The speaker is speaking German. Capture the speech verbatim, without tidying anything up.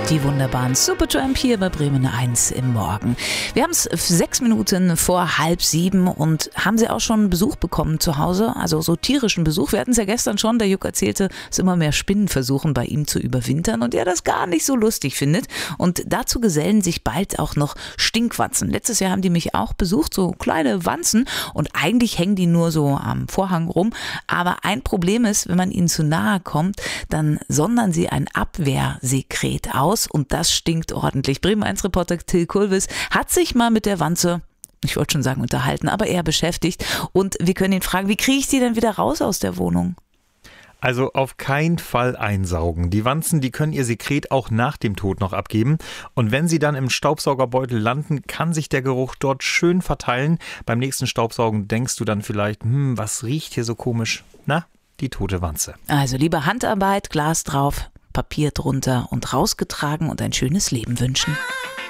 Die wunderbaren Supertramp hier bei Bremen eins im Morgen. Wir haben es sechs Minuten vor halb sieben und haben Sie auch schon Besuch bekommen zu Hause? Also so tierischen Besuch. Wir hatten es ja gestern schon, der Juck erzählte, dass immer mehr Spinnen versuchen bei ihm zu überwintern und er das gar nicht so lustig findet. Und dazu gesellen sich bald auch noch Stinkwanzen. Letztes Jahr haben die mich auch besucht, so kleine Wanzen und eigentlich hängen die nur so am Vorhang rum. Aber ein Problem ist, wenn man ihnen zu nahe kommt, dann sondern sie ein Abwehrsekret aus. Und das stinkt ordentlich. Bremen eins Reporter Till Kulvis hat sich mal mit der Wanze, ich wollte schon sagen unterhalten, aber eher beschäftigt. Und wir können ihn fragen, wie kriege ich die denn wieder raus aus der Wohnung? Also auf keinen Fall einsaugen. Die Wanzen, die können ihr Sekret auch nach dem Tod noch abgeben. Und wenn sie dann im Staubsaugerbeutel landen, kann sich der Geruch dort schön verteilen. Beim nächsten Staubsaugen denkst du dann vielleicht, hm, was riecht hier so komisch? Na, die tote Wanze. Also lieber Handarbeit, Glas drauf, Papier drunter und rausgetragen und ein schönes Leben wünschen.